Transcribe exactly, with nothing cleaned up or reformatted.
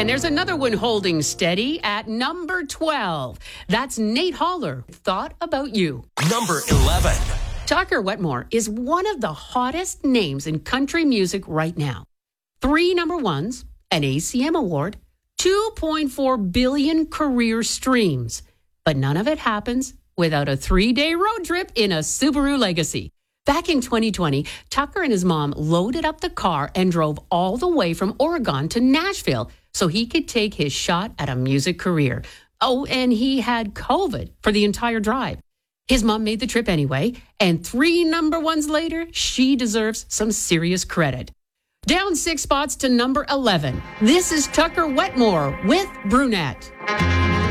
And there's another one holding steady at number twelve. That's Nate Holler. Thought About You. Number eleven. Tucker Wetmore is one of the hottest names in country music right now. Three number ones, an A C M award, two point four billion career streams. But none of it happens without a three-day road trip in a Subaru Legacy. Back in twenty twenty, Tucker and his mom loaded up the car and drove all the way from Oregon to Nashville so he could take his shot at a music career. Oh, and he had COVID for the entire drive. His mom made the trip anyway, and three number ones later, she deserves some serious credit. Down six spots to number eleven. This is Tucker Wetmore with Brunette.